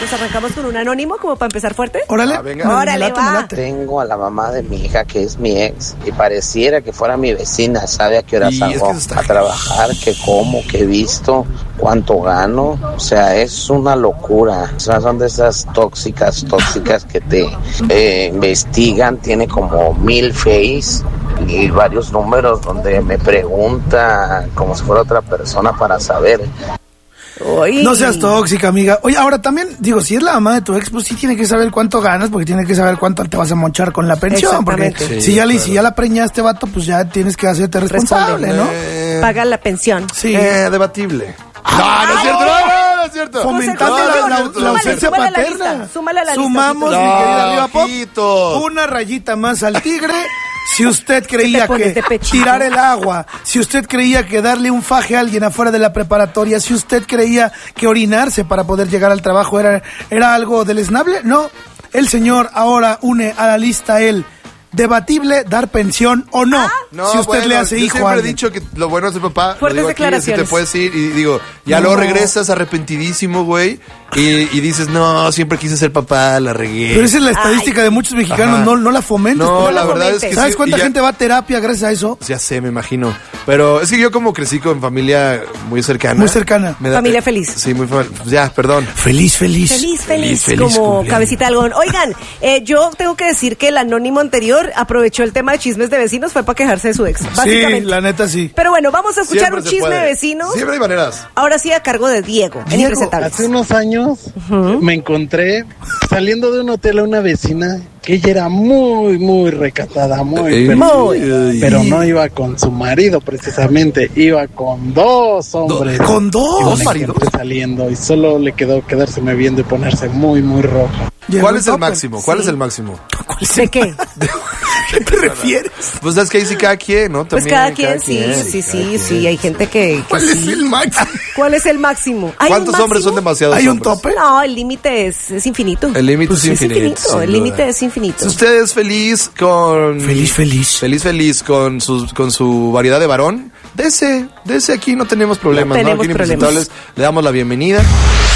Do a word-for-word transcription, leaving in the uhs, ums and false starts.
pues arrancamos con un anónimo como para empezar fuerte. Órale, Ah, venga. Órale, me late, va. me late. Tengo a la mamá de mi hija que es mi ex y pareciera que fuera mi vecina. Sabe a qué hora Y es que salgo eso está a trabajar, qué como, qué visto, cuánto gano. O sea, es una locura. O sea, son de esas tóxicas, tóxicas que te eh, investigan. Tiene como mil face y varios números donde me pregunta como si fuera otra persona para saber. Uy. No seas tóxica, amiga. Oye, ahora también, digo, si es la mamá de tu ex, pues sí tiene que saber cuánto ganas, porque tiene que saber cuánto te vas a mochar con la pensión. Porque Exactamente. si, Sí, ya le, claro. si ya la preñaste, vato, pues ya tienes que hacerte responsable, ¿no? Eh, Paga la pensión. Sí. eh, debatible. No, no es cierto, no, no, no es cierto. Fomentando José, la, José, la- súmale, la ausencia súmale a la paterna. lista, súmale a la lista, Sumamos, ojito. mi No, querida Arriba Pop, ojito. una rayita más al tigre. Si usted creía pones que de pechito? tirar el agua, si usted creía que darle un faje a alguien afuera de la preparatoria, si usted creía que orinarse para poder llegar al trabajo era, era algo deleznable, no. El señor ahora une a la lista el debatible dar pensión o no, No, si usted bueno, le hace yo hijo a siempre he alguien. dicho que lo bueno es ser papá. Fuertes lo digo aquí, es que declaraciones. te puedes ir y digo, ya No. luego regresas arrepentidísimo, güey, y, y dices, no, siempre quise ser papá, la regué. Pero esa es la estadística Ay. de muchos mexicanos, Ajá. no, no la fomentes. No, porque- la la verdad es fomentes. que ¿Sabes sí, cuánta y ya- gente va a terapia gracias a eso? Ya sé, me imagino. Pero es que yo como crecí con familia muy cercana. Muy cercana. me da- Familia feliz. Sí, muy feliz. Ya, perdón. Feliz, feliz. Feliz, feliz, Feliz, feliz como cumpleaños. cabecita de algodón. Oigan, eh, yo tengo que decir que el anónimo anterior aprovechó el tema de chismes de vecinos, fue para quejarse de su ex, Sí, básicamente. la neta sí. Pero bueno, vamos a escuchar Siempre un se chisme puede. de vecinos. Siempre hay maneras. Ahora sí a cargo de Diego, en Diego, Impresentables. Hace unos años me encontré saliendo de un hotel a una vecina que ella era muy, muy recatada, muy, Ey, pero, Muy. pero no iba con su marido precisamente, iba con dos hombres. ¿Con Y dos? me ¿Dos la maridos? encontré saliendo y solo le quedó quedárseme viendo y ponerse muy, muy roja. Llegó ¿Cuál es el topper. máximo? ¿Cuál Sí. es el máximo? ¿De qué? ¿Qué te refieres? Pues es que ahí sí cada quien, ¿no? Pues También, cada quien, sí, quien, sí, cada sí, quien. sí, hay gente que, que ¿Cuál es sí. el máximo? ¿Cuál es el máximo? ¿Hay un ¿Cuántos hombres son máximo? demasiados ¿Hay un hombres? tope? No, el límite es, es infinito. El límite Pues es infinito, sin El duda. límite es infinito. Si usted es feliz con... Feliz, feliz. Feliz, feliz con su, con su variedad de varón, dese, dese aquí, no tenemos problemas, No ¿no? tenemos Aquí en problemas. Impresentables le damos la bienvenida.